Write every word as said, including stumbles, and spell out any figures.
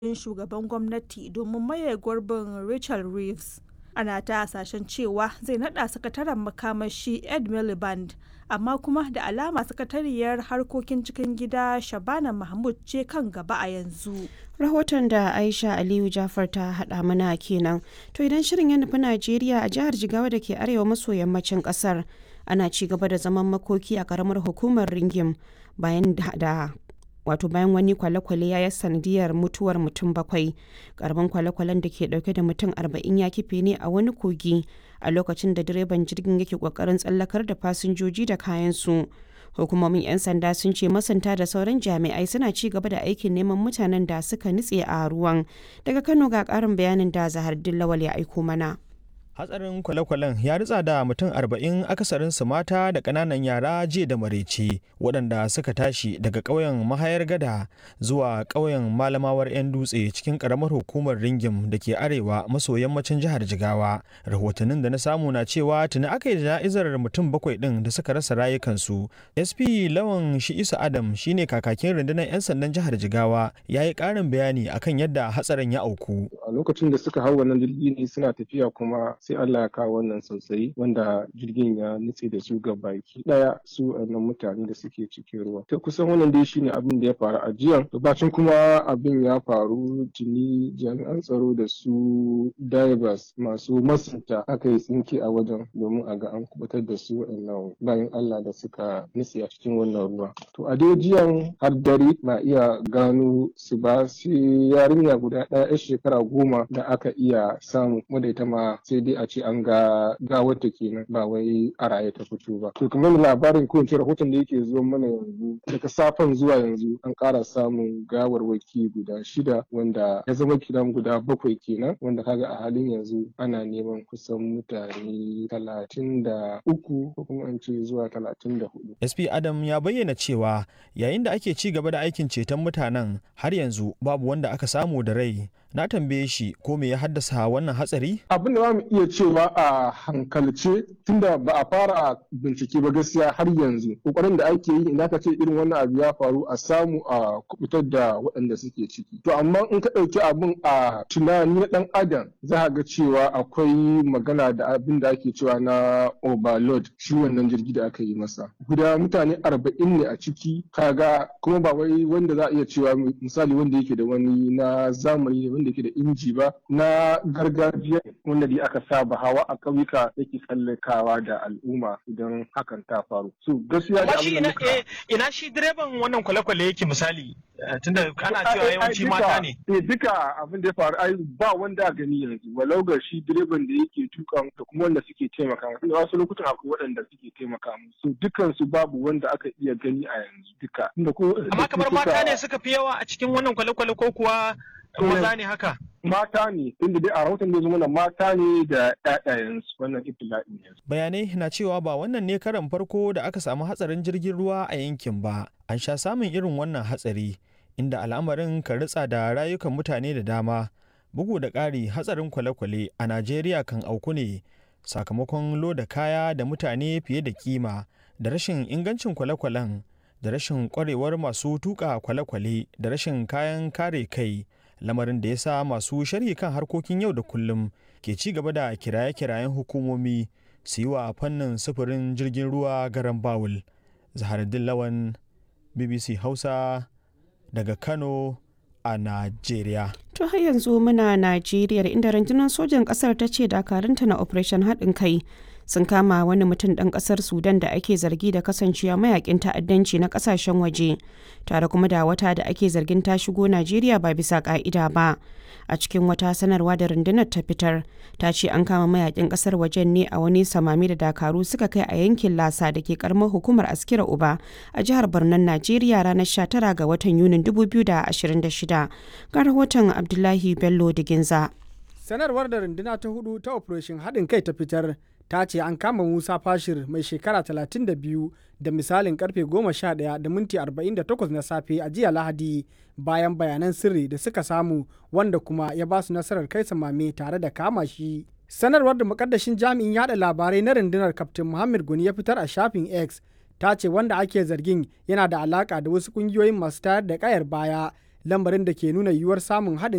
shugaban gwamnati domin maye gurbin Rachel Reeves. Ana ta hasashen cewa zai nada sakataren makamashi Ed Miliband, amma kuma da alama sakatariyar harkokin cikin gida Shabana Mahmud ce kan gaba a yanzu. Rahoton da Aisha Aliyu Jafar ta haɗa mana kenan. To idan shirin ya nufi Najeriya, a jihar Jigawa da ke arewa maso yammacin ƙasar, ana ci gaba da zaman makoki a ƙaramar hukumar Ringim bayan da wato bayan wani kwale-kwale ya yi sanadiyar mutuwar mutum bakwai. Karamin kwale-kwalen da ke dauke da mutum arba'in ya kife ne a wani kogi a lokacin da direban jirgin yake kokarin tsallakar da fasinjoji da kayansu. Hukumomin 'yan sanda sun ce masanta da sauran jami'ai suna ci gaba da aikin neman mutanen da suka nutse a ruwan. Daga Kano ga karin bayanin da Zahar Dillawal ya aiko mana. Hatsarin kwale-kwalen ya ritsa da mutum arba'in, akasarinsu mata da ƙananan yara jiya da maraice, waɗanda suka tashi daga ƙauyen Mahayar Gada zuwa ƙauyen Malamawar 'yan dutse cikin ƙaramar hukumar Ringim da ke arewa maso yammacin jihar Jigawa. Rahotannin da na samu na cewa tuni aka yi jana'izar mutum bakwai ɗin da suka rasa rayukansu. S P Lawan Shi'isu Adam shine kakakin rundunar 'yan sandan jihar Jigawa, ya yi ƙarin bayani akan yadda hatsarin ya auku. A lokacin da suka hau wannan jirgi ne suna tafiya, kuma sai Allah ya kawo wannan sosai wanda jirgin ya nutse da su ga baki daya, su wannan mutane da suke cikin ruwa. Ta kusan wannan dai shine abin da ya faru a jiya. Bacin kuma abin ya faru, tuni jami'an tsaro da su divers masu masunta aka yi tsinke a wajen domin a ga an kubutar da su wannan bayan Allah da suka nutse a cikin wannan ruwa. To a dai jiyan har dare na iya gano su ba, sai yarinya guda ɗaya 'yar shekara goma da aka iya samu, wadda ita ma sai dai a ce an ga gawarta kenan, ba wai a raye ta fito ba. To kamar labarin ko ince rahoton da yake zuwa mana yanzu, daga safen zuwa yanzu an ƙara samun gawarwaki guda shida, wanda ya zama kiran guda bakwai kenan, wanda kaga a halin yanzu ana neman kusan mutane talatin da uku ko kuma an ce zuwa talatin da hudu. S P Adam ya bayyana cewa yayin da ake ci gaba da aikin ceton mutanen, har yanzu babu wanda aka samu da rai. Na tambaye shi ko me ya haddasa wannan hatsari? Abin da za mu iya cewa a hankalce, tunda ba a fara bincike ba gaskiya har yanzu, kokarin da ake yi idan ka ce irin wannan abu ya faru a samu a kubutar da waɗanda suke ciki. To amma in ka ɗauki abin a tunani na ɗan adam, za ka ga cewa akwai magana da abin da ake cewa na overload, shi wannan jirgi da aka yi masa. Guda mutane arba'in ne a ciki, kaga kuma ba wai wanda za a iya cewa misali wanda yake da wani na zamani wanda ke da inji ba, na gargajiya wanda dai aka saba hawa a ƙauyuka yake tsallakawa da al'umma idan hakan ta faru. So gaskiya da abin da muka ina shi direban wannan kwale-kwale yake misali, tunda ana cewa yawanci mata ne. Eh duka abin da ya faru ai ba wanda a gani yanzu, walau ga shi direban da yake tuka da kuma wanda suke taimaka musu. Wasu lokutan akwai waɗanda suke taimaka musu. So dukan su babu wanda aka iya gani a yanzu duka. Amma kamar mata ne suka fi yawa a cikin wannan kwale-kwale ko kuwa maza ne haka? Mata ne, inda dai a rahoton da zuma mata ne da ƴaƴayensu wannan ibtila'in ne. Bayanai na cewa ba wannan ne karan farko da aka samu hatsarin jirgin ruwa a yankin ba. An sha samun irin wannan hatsari, inda al'amarin kan ritsa da rayukan mutane da dama. Bugu da ƙari, hatsarin kwale-kwale a Najeriya kan auku ne sakamakon loda kaya da mutane fiye da kima, da rashin ingancin kwale-kwalen, da rashin ƙwarewar masu tuƙa kwale-kwale, da rashin kayan kare kai. Lamarin da ya sa masu sharhi kan harkokin yau da kullum ke ci gaba da kiraye-kirayen hukumomi su yi wa fannin sufurin jirgin ruwa garan bawul. Zaharuddin Lawan, B B C Hausa, daga Kano a Najeriya. To har yanzu muna Najeriya, inda rundunar sojan ƙasar ta ce dakarunta na Operation haɗin kai sun kama wani mutum ɗan ƙasar Sudan da ake zargi da kasancewa mayakin ta'addanci na ƙasashen waje, tare kuma da wata da ake zargin ta shigo Najeriya ba bisa ƙa'ida ba. A cikin wata sanarwa da rundunar ta fitar, ta ce an kama mayakin ƙasar wajen ne a wani samami da dakaru suka kai a yankin Lasa da ke karamar hukumar Askira Uba a jihar Barnon, Najeriya ranar sha tara ga watan Yunin dubu biyu da ashirin da shida. Ga rahoton Abdullahi Bello Diginza. Sanarwar da runduna ta hudu ta Operation haɗin kai ta fitar ta ce an kama Musa Fashir mai shekara talatin da biyu da misalin karfe goma sha ɗaya da minti arba'in da takwas na safe a jiya Lahadi, bayan bayanan sirri da suka samu, wanda kuma ya ba su nasarar kai samame tare da kama shi. Sanarwar da mukaddashin jami'in yada labarai na rundunar Kaftin Muhammad Guni ya fitar a shafin X ta ce wanda ake zargin yana da alaka da wasu kungiyoyin masu tayar da kayar baya, lambarin da ke nuna yiwuwar samun haɗin